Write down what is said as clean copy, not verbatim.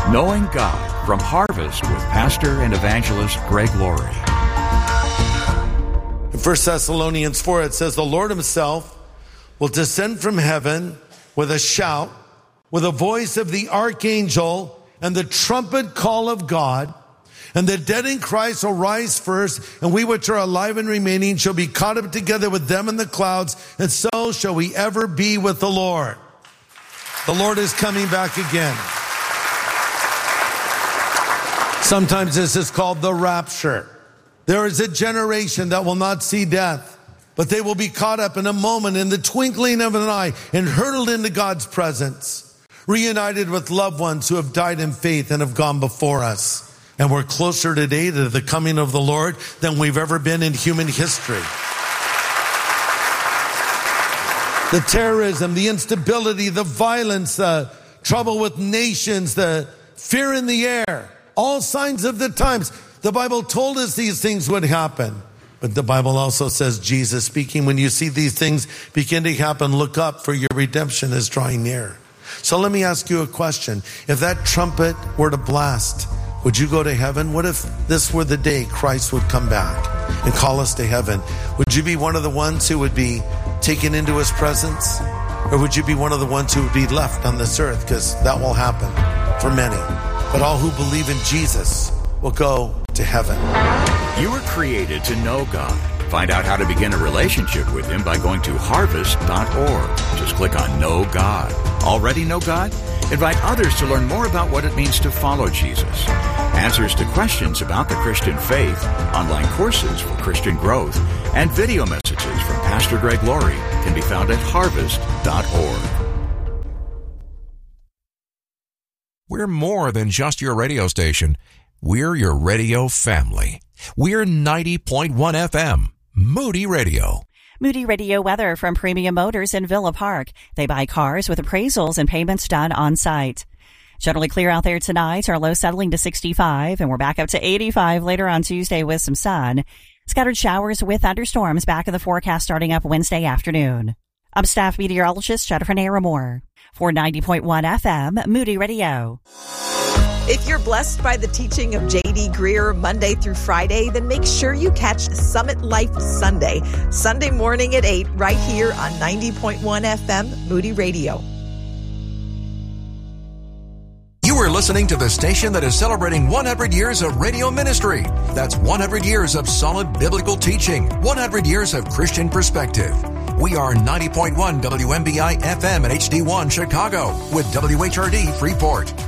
Knowing God from Harvest with Pastor and Evangelist Greg Laurie. In 1 Thessalonians 4, it says, the Lord himself will descend from heaven with a shout, with a voice of the archangel and the trumpet call of God. And the dead in Christ will rise first, and we which are alive and remaining shall be caught up together with them in the clouds, and so shall we ever be with the Lord. The Lord is coming back again. Sometimes this is called the rapture. There is a generation that will not see death, but they will be caught up in a moment, in the twinkling of an eye, and hurtled into God's presence, reunited with loved ones who have died in faith and have gone before us. And we're closer today to the coming of the Lord than we've ever been in human history. The terrorism, the instability, the violence, the trouble with nations, the fear in the air, all signs of the times. The Bible told us these things would happen. But the Bible also says, Jesus speaking, when you see these things begin to happen, look up, for your redemption is drawing near. So let me ask you a question. If that trumpet were to blast, would you go to heaven? What if this were the day Christ would come back and call us to heaven? Would you be one of the ones who would be taken into his presence? Or would you be one of the ones who would be left on this earth? Because that will happen for many. But all who believe in Jesus will go to heaven. You were created to know God. Find out how to begin a relationship with him by going to harvest.org. Just click on Know God. Already know God? Invite others to learn more about what it means to follow Jesus. Answers to questions about the Christian faith, online courses for Christian growth, and video messages from Pastor Greg Laurie can be found at harvest.org. We're more than just your radio station. We're your radio family. We're 90.1 FM, Moody Radio. Moody Radio weather from Premium Motors in Villa Park. They buy cars with appraisals and payments done on site. Generally clear out there tonight. Our low settling to 65, and we're back up to 85 later on Tuesday with some sun. Scattered showers with thunderstorms back in the forecast starting up Wednesday afternoon. I'm staff meteorologist Jennifer Naramore for 90.1 FM, Moody Radio. If you're blessed by the teaching of J.D. Greer Monday through Friday, then make sure you catch Summit Life Sunday, Sunday morning at 8, right here on 90.1 FM, Moody Radio. You are listening to the station that is celebrating 100 years of radio ministry. That's 100 years of solid biblical teaching, 100 years of Christian perspective. We are 90.1 WMBI FM and HD1 Chicago with WHRD Freeport.